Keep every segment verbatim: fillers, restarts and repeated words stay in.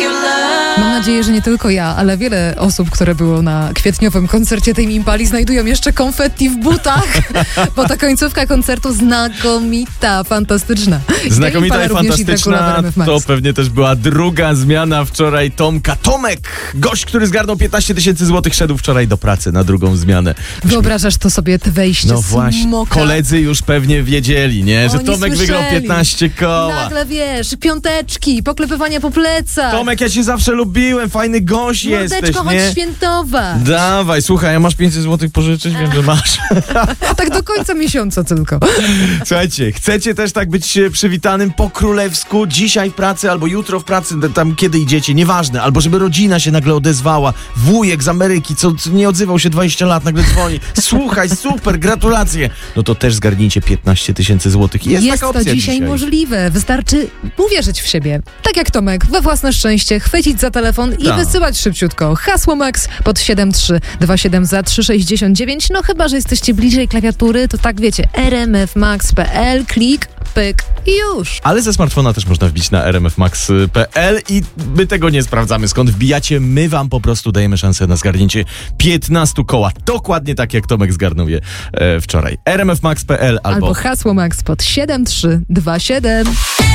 Mam nadzieję, że nie tylko ja, ale wiele osób, które było na kwietniowym koncercie tej Impali, znajdują jeszcze konfetti w butach, bo ta końcówka koncertu znakomita, fantastyczna. Znakomita i fantastyczna, i to pewnie też była druga zmiana wczoraj Tomka. Tomek, gość, który zgarnął piętnaście tysięcy złotych, szedł wczoraj do pracy na drugą zmianę. Wyobrażasz to sobie, te wejście No właśnie, smoka? Koledzy już pewnie wiedzieli, nie? Że Oni Tomek słyszeli. wygrał piętnaście koła. Nagle wiesz, piąteczki, poklepywania po plecach. Tomek, ja cię zawsze lubiłem, fajny gość Mordeczko, jesteś, chodź nie? świętować. Dawaj, słuchaj, a masz pięćset złotych pożyczyć? Wiem, że masz. Tak do końca miesiąca tylko. Słuchajcie, chcecie też tak być przywitanym po królewsku, dzisiaj w pracy albo jutro w pracy, tam kiedy idziecie, nieważne, albo żeby rodzina się nagle odezwała, wujek z Ameryki, co, co nie odzywał się dwadzieścia lat, nagle dzwoni, słuchaj, super, gratulacje, no to też zgarnijcie piętnaście tysięcy złotych. Jest, Jest taka to opcja dzisiaj, dzisiaj możliwe. Wystarczy uwierzyć w siebie. Tak jak Tomek, we własne szczęście, chwycić za telefon i Ta. wysyłać szybciutko. Hasło Max pod siedem trzy dwa siedem za trzy sześćdziesiąt dziewięć. No chyba, że jesteście bliżej klawiatury, to tak wiecie, r m f max kropka p l, klik, pyk i już. Ale ze smartfona też można wbić na r m f max kropka p l i my tego nie sprawdzamy, skąd wbijacie. My wam po prostu dajemy szansę na zgarnięcie piętnaście koła. Dokładnie tak, jak Tomek zgarnął je e, wczoraj. r m f max kropka p l albo... Albo hasło Max pod siedem trzy dwa siedem.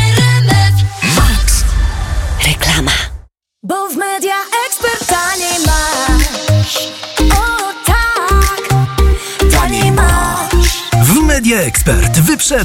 Max. Reklama. Bo w Media Expert taniej masz. O tak, taniej masz. W Media Expert wyprzedza